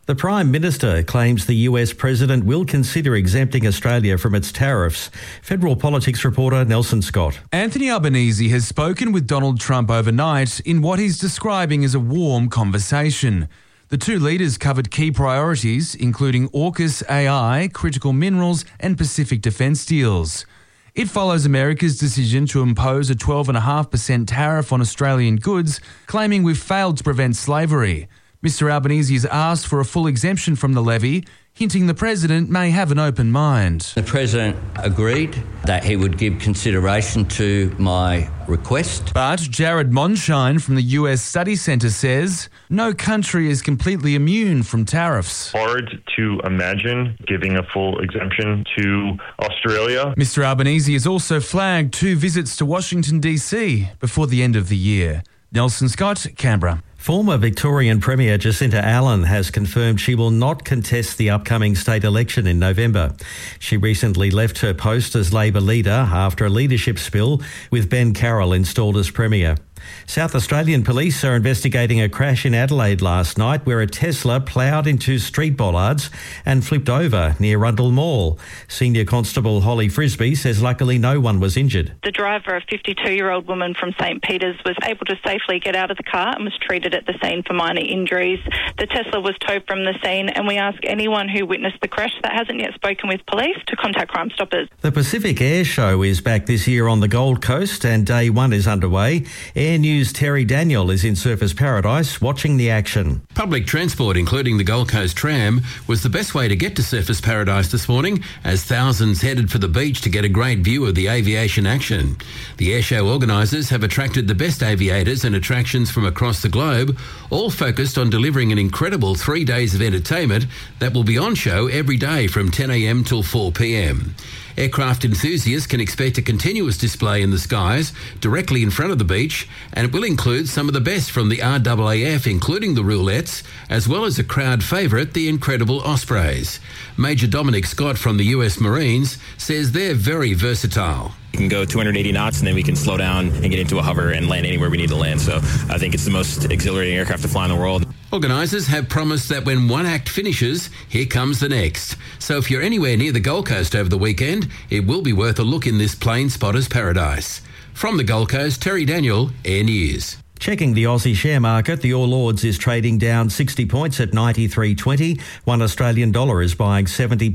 The Prime Minister claims the US President will consider exempting Australia from its tariffs. Federal Politics reporter Nelson Scott. Anthony Albanese has spoken with Donald Trump overnight in what he's describing as a warm conversation. The two leaders covered key priorities, including AUKUS AI, critical minerals and Pacific defence deals. It follows America's decision to impose a 12.5% tariff on Australian goods, claiming we've failed to prevent slavery. Mr Albanese has asked for a full exemption from the levy, hinting the President may have an open mind. The President agreed that he would give consideration to my request. But Jared Monshine from the US Study Centre says no country is completely immune from tariffs. Hard to imagine giving a full exemption to Australia. Mr Albanese has also flagged 2 visits to Washington DC before the end of the year. Nelson Scott, Canberra. Former Victorian Premier Jacinta Allen has confirmed she will not contest the upcoming state election in November. She recently left her post as Labor leader after a leadership spill with Ben Carroll installed as Premier. South Australian police are investigating a crash in Adelaide last night where a Tesla ploughed into street bollards and flipped over near Rundle Mall. Senior Constable Holly Frisbee says luckily no one was injured. The driver, a 52-year-old woman from St Peters, was able to safely get out of the car and was treated at the scene for minor injuries. The Tesla was towed from the scene, and we ask anyone who witnessed the crash that hasn't yet spoken with police to contact Crime Stoppers. The Pacific Air Show is back this year on the Gold Coast and day 1 is underway. Air News' Terry Daniel is in Surfers Paradise watching the action. Public transport, including the Gold Coast tram, was the best way to get to Surfers Paradise this morning as thousands headed for the beach to get a great view of the aviation action. The airshow organisers have attracted the best aviators and attractions from across the globe, all focused on delivering an incredible 3 days of entertainment that will be on show every day from 10 a.m. till 4 p.m. Aircraft enthusiasts can expect a continuous display in the skies directly in front of the beach, and it will include some of the best from the RAAF, including the Roulettes, as well as a crowd favourite, the Incredible Ospreys. Major Dominic Scott from the US Marines says they're very versatile. We can go 280 knots and then we can slow down and get into a hover and land anywhere we need to land. So I think it's the most exhilarating aircraft to fly in the world. Organisers have promised that when one act finishes, here comes the next. So if you're anywhere near the Gold Coast over the weekend, it will be worth a look in this plane spotter's paradise. From the Gold Coast, Terry Daniel, Air News. Checking the Aussie share market, the All Ords is trading down 60 points at 93.20. $1 Australian dollar is buying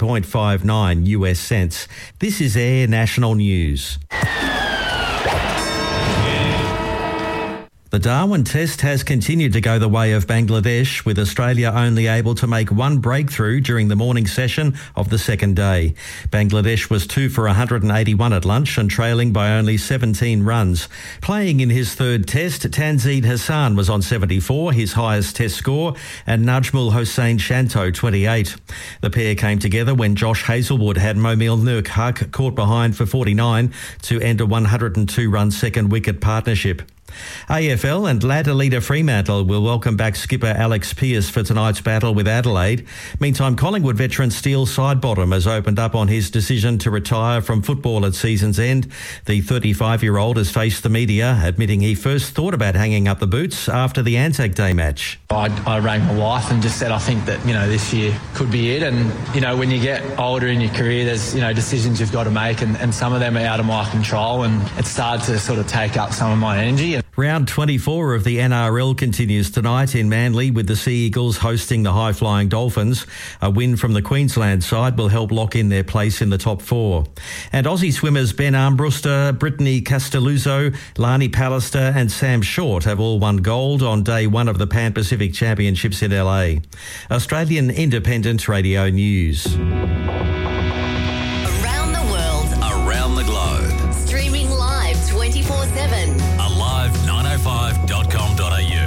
70.59 US cents. This is Air National News. The Darwin test has continued to go the way of Bangladesh, with Australia only able to make one breakthrough during the morning session of the second day. Bangladesh was 2 for 181 at lunch and trailing by only 17 runs. Playing in his third test, Tanzeed Hassan was on 74, his highest test score, and Najmul Hossain Shanto 28. The pair came together when Josh Hazlewood had Momil Nurk Haq caught behind for 49 to end a 102-run second wicket partnership. AFL and ladder leader Fremantle will welcome back skipper Alex Pearce for tonight's battle with Adelaide. Meantime, Collingwood veteran Steele Sidebottom has opened up on his decision to retire from football at season's end. The 35-year-old has faced the media, admitting he first thought about hanging up the boots after the Anzac Day match. I rang my wife and just said, I think that, this year could be it. And, when you get older in your career, there's, decisions you've got to make, and some of them are out of my control, and it started to sort of take up some of my energy. Round 24 of the NRL continues tonight in Manly, with the Sea Eagles hosting the high-flying Dolphins. A win from the Queensland side will help lock in their place in the top 4. And Aussie swimmers Ben Armbruster, Brittany Castelluzzo, Lani Pallister and Sam Short have all won gold on day 1 of the Pan Pacific Championships in LA. Australian Independent Radio News. Around the world, around the globe. Streaming live 24/7. Alive905.com.au.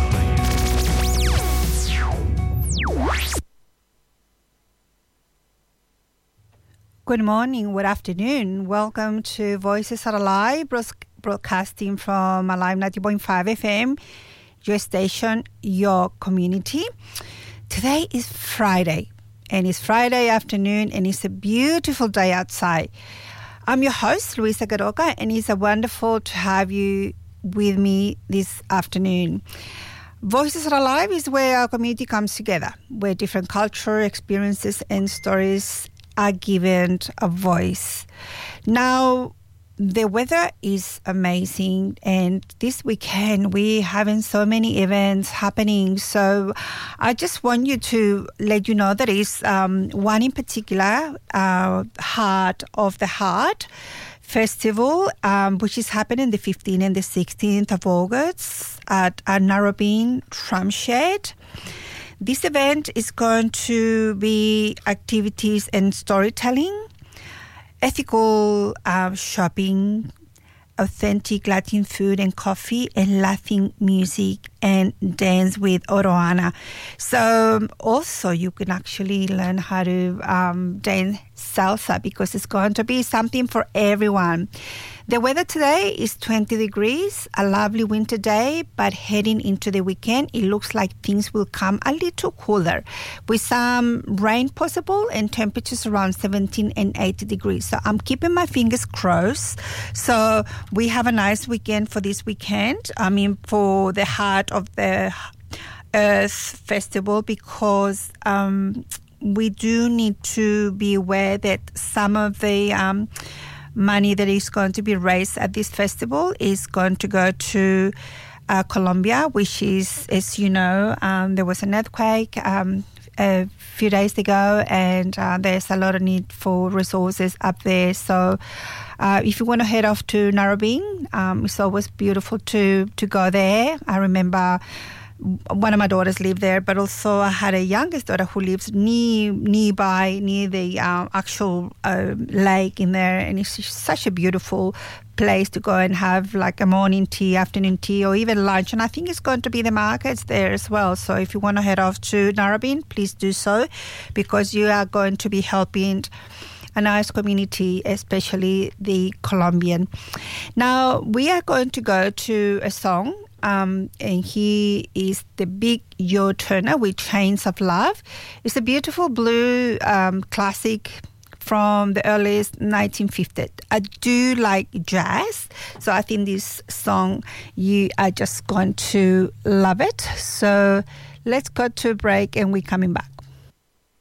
Good morning, good afternoon. Welcome to Voices Are Alive, broadcasting from Alive 90.5 FM, your station, your community. Today is Friday, and it's Friday afternoon, and it's a beautiful day outside. I'm your host, Luisa Garoka, and it's wonderful to have you with me this afternoon. Voices Are Alive is where our community comes together, where different culture, experiences and stories are given a voice. Now, the weather is amazing, and this weekend we're having so many events happening. So I just want you to let you know there is one in particular, Heart of the Heart Festival, which is happening the 15th and the 16th of August at Narrabeen Tramshed. This event is going to be activities and storytelling, ethical shopping, authentic Latin food and coffee, and Latin music and dance with Oroana. So also you can actually learn how to dance salsa, because it's going to be something for everyone. The weather today is 20 degrees, a lovely winter day, but heading into the weekend, it looks like things will come a little cooler with some rain possible and temperatures around 17 and 80 degrees. So I'm keeping my fingers crossed. So we have a nice weekend for this weekend. I mean, for the Heart of the Earth Festival, because we do need to be aware that some of the money that is going to be raised at this festival is going to go to Colombia, which is, as you know, there was an earthquake a few days ago, and there's a lot of need for resources up there. So if you want to head off to Narrabeen, it's always beautiful to go there. I remember one of my daughters lived there, but also I had a youngest daughter who lives nearby, near the actual lake in there, and it's such a beautiful place to go and have like a morning tea, afternoon tea, or even lunch. And I think it's going to be the markets there as well. So if you want to head off to Narrabeen, please do so, because you are going to be helping a nice community, especially the Colombian. Now, we are going to go to a song. And he is the Big Yo Turner with Chains of Love. It's a beautiful blue classic from the earliest 1950s. I do like jazz, so I think this song, you are just going to love it. So let's go to a break and we're coming back.